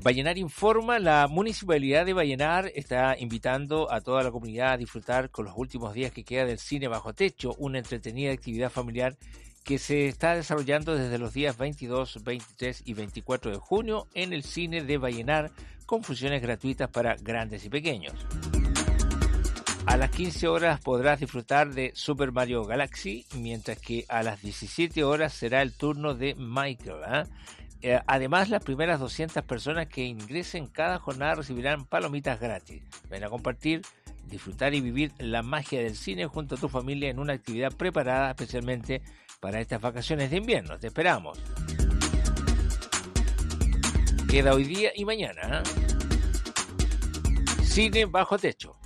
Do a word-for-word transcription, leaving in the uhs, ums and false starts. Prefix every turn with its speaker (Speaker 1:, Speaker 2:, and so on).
Speaker 1: Vallenar informa, la Municipalidad de Vallenar está invitando a toda la comunidad a disfrutar con los últimos días que queda del Cine Bajo Techo, una entretenida actividad familiar que se está desarrollando desde los días veintidós, veintitrés y veinticuatro de junio en el Cine de Vallenar, con funciones gratuitas para grandes y pequeños. A las quince horas podrás disfrutar de Super Mario Galaxy, mientras que a las diecisiete horas será el turno de Michael, ¿eh? Eh, además, las primeras doscientas personas que ingresen cada jornada recibirán palomitas gratis. Ven a compartir, disfrutar y vivir la magia del cine junto a tu familia en una actividad preparada especialmente para estas vacaciones de invierno. Te esperamos. Queda hoy día y mañana, ¿eh? Cine Bajo Techo.